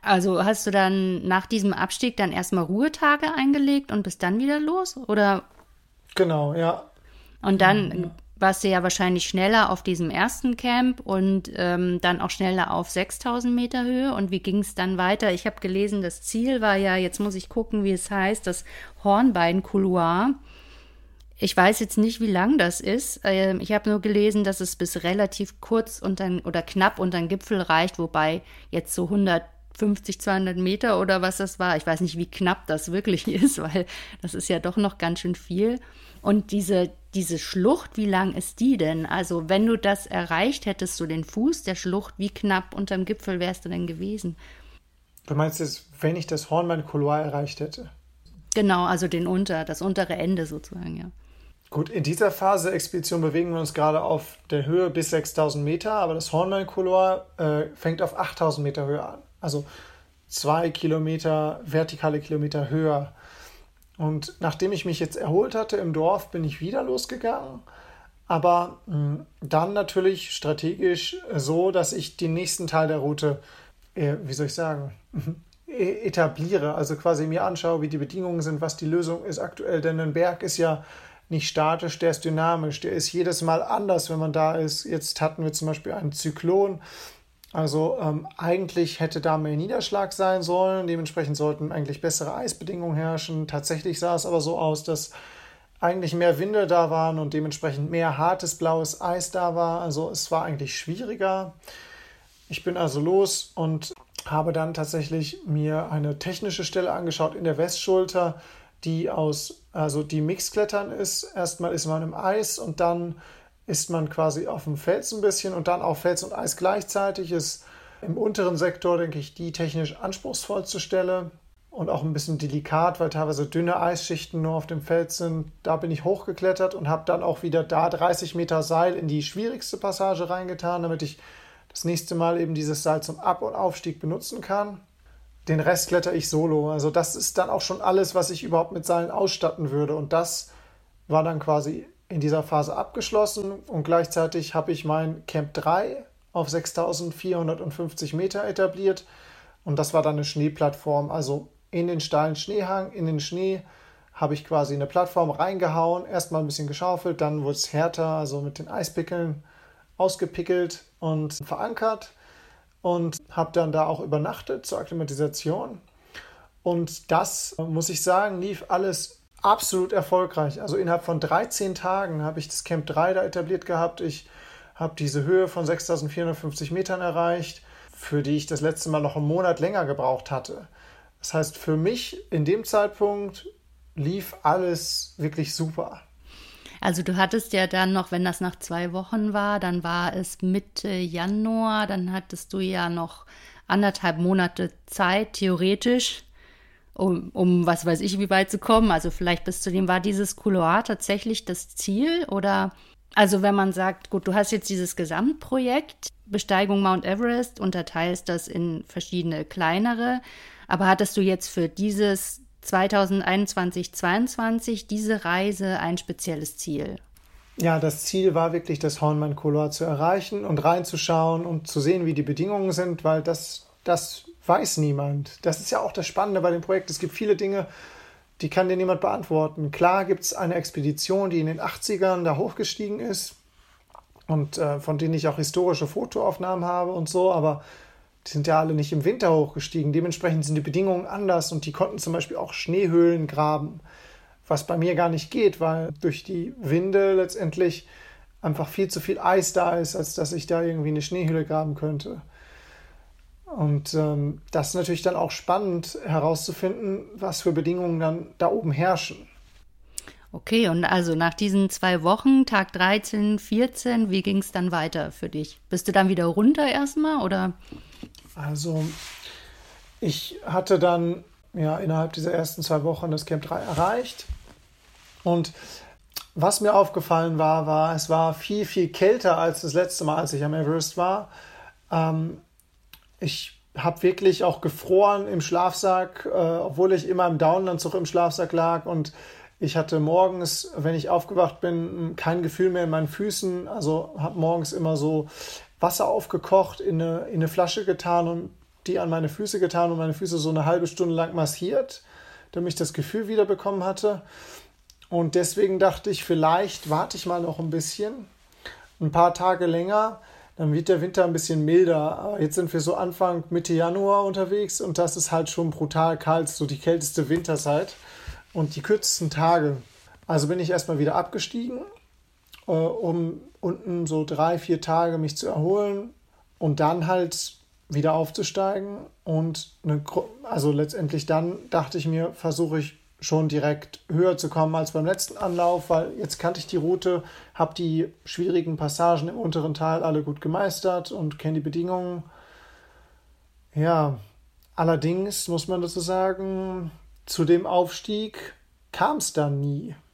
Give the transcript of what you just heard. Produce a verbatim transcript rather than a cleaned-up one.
Also hast du dann nach diesem Abstieg dann erstmal Ruhetage eingelegt und bist dann wieder los? Oder? Genau, ja. Und dann warst du ja wahrscheinlich schneller auf diesem ersten Camp und ähm, dann auch schneller auf sechstausend Meter Höhe. Und wie ging es dann weiter? Ich habe gelesen, das Ziel war ja, jetzt muss ich gucken, wie es heißt, das Hornbein-Couloir. Ich weiß jetzt nicht, wie lang das ist. Ähm, ich habe nur gelesen, dass es bis relativ kurz unter, oder knapp unter den Gipfel reicht, wobei jetzt so hundertfünfzig, zweihundert Meter oder was das war. Ich weiß nicht, wie knapp das wirklich ist, weil das ist ja doch noch ganz schön viel. Und diese, diese Schlucht, wie lang ist die denn? Also wenn du das erreicht hättest, so den Fuß der Schlucht, wie knapp unterm Gipfel wärst du denn gewesen? Du meinst jetzt, wenn ich das Hornbein-Couloir erreicht hätte? Genau, also den unter, das untere Ende sozusagen, ja. Gut, in dieser Phase der Expedition bewegen wir uns gerade auf der Höhe bis sechstausend Meter, aber das Hornbein-Couloir äh, fängt auf achttausend Meter Höhe an. Also zwei Kilometer, vertikale Kilometer höher. Und nachdem ich mich jetzt erholt hatte im Dorf, bin ich wieder losgegangen. Aber mh, dann natürlich strategisch so, dass ich den nächsten Teil der Route, äh, wie soll ich sagen, etabliere. Also quasi mir anschaue, wie die Bedingungen sind, was die Lösung ist aktuell. Denn ein Berg ist ja nicht statisch, der ist dynamisch. Der ist jedes Mal anders, wenn man da ist. Jetzt hatten wir zum Beispiel einen Zyklon. Also ähm, eigentlich hätte da mehr Niederschlag sein sollen. Dementsprechend sollten eigentlich bessere Eisbedingungen herrschen. Tatsächlich sah es aber so aus, dass eigentlich mehr Winde da waren und dementsprechend mehr hartes blaues Eis da war. Also es war eigentlich schwieriger. Ich bin also los und habe dann tatsächlich mir eine technische Stelle angeschaut in der Westschulter, die aus, also die Mixklettern ist. Erstmal ist man im Eis und dann ist man quasi auf dem Fels ein bisschen und dann auf Fels und Eis gleichzeitig. Ist im unteren Sektor, denke ich, die technisch anspruchsvollste Stelle und auch ein bisschen delikat, weil teilweise dünne Eisschichten nur auf dem Fels sind. Da bin ich hochgeklettert und habe dann auch wieder da dreißig Meter Seil in die schwierigste Passage reingetan, damit ich das nächste Mal eben dieses Seil zum Ab- und Aufstieg benutzen kann. Den Rest kletter ich solo. Also das ist dann auch schon alles, was ich überhaupt mit Seilen ausstatten würde. Und das war dann quasi in dieser Phase abgeschlossen. Und gleichzeitig habe ich mein Camp drei auf sechstausendvierhundertfünfzig Meter etabliert. Und das war dann eine Schneeplattform. Also in den steilen Schneehang, in den Schnee habe ich quasi eine Plattform reingehauen. Erstmal ein bisschen geschaufelt, dann wurde es härter, also mit den Eispickeln ausgepickelt und verankert. Und habe dann da auch übernachtet zur Akklimatisation. Und das, muss ich sagen, lief alles absolut erfolgreich. Also innerhalb von dreizehn Tagen habe ich das Camp drei da etabliert gehabt. Ich habe diese Höhe von sechstausendvierhundertfünfzig Metern erreicht, für die ich das letzte Mal noch einen Monat länger gebraucht hatte. Das heißt, für mich in dem Zeitpunkt lief alles wirklich super. Also du hattest ja dann noch, wenn das nach zwei Wochen war, dann war es Mitte Januar, dann hattest du ja noch anderthalb Monate Zeit, theoretisch, um, um was weiß ich, wie weit zu kommen. Also vielleicht bis zu dem, war dieses Couloir tatsächlich das Ziel? Oder, also wenn man sagt, gut, du hast jetzt dieses Gesamtprojekt, Besteigung Mount Everest, unterteilst das in verschiedene kleinere, aber hattest du jetzt für dieses zweitausendeinundzwanzig, zweiundzwanzig diese Reise ein spezielles Ziel? Ja, das Ziel war wirklich, das Hornbein-Couloir zu erreichen und reinzuschauen und zu sehen, wie die Bedingungen sind, weil das, das weiß niemand. Das ist ja auch das Spannende bei dem Projekt. Es gibt viele Dinge, die kann dir niemand beantworten. Klar gibt es eine Expedition, die in den achtzigern da hochgestiegen ist und äh, von denen ich auch historische Fotoaufnahmen habe und so, aber die sind ja alle nicht im Winter hochgestiegen. Dementsprechend sind die Bedingungen anders und die konnten zum Beispiel auch Schneehöhlen graben, was bei mir gar nicht geht, weil durch die Winde letztendlich einfach viel zu viel Eis da ist, als dass ich da irgendwie eine Schneehöhle graben könnte. Und ähm, das ist natürlich dann auch spannend herauszufinden, was für Bedingungen dann da oben herrschen. Okay, und also nach diesen zwei Wochen, Tag dreizehn, vierzehn, wie ging es dann weiter für dich? Bist du dann wieder runter erstmal oder? Also ich hatte dann ja innerhalb dieser ersten zwei Wochen das Camp drei erreicht. Und was mir aufgefallen war, war, es war viel, viel kälter als das letzte Mal, als ich am Everest war. Ähm, ich habe wirklich auch gefroren im Schlafsack, äh, obwohl ich immer im Downlandzug im Schlafsack lag. Und ich hatte morgens, wenn ich aufgewacht bin, kein Gefühl mehr in meinen Füßen. Also habe morgens immer so Wasser aufgekocht, in eine, in eine Flasche getan und die an meine Füße getan und meine Füße so eine halbe Stunde lang massiert, damit ich das Gefühl wieder bekommen hatte. Und deswegen dachte ich, vielleicht warte ich mal noch ein bisschen, ein paar Tage länger, dann wird der Winter ein bisschen milder. Aber jetzt sind wir so Anfang, Mitte Januar unterwegs und das ist halt schon brutal kalt, so die kälteste Winterzeit und die kürzesten Tage. Also bin ich erstmal wieder abgestiegen, äh, um unten so drei, vier Tage mich zu erholen und dann halt wieder aufzusteigen. Und eine, also letztendlich dann dachte ich mir, versuche ich schon direkt höher zu kommen als beim letzten Anlauf, weil jetzt kannte ich die Route, habe die schwierigen Passagen im unteren Teil alle gut gemeistert und kenne die Bedingungen. Ja, allerdings muss man dazu sagen, zu dem Aufstieg kam es dann nie.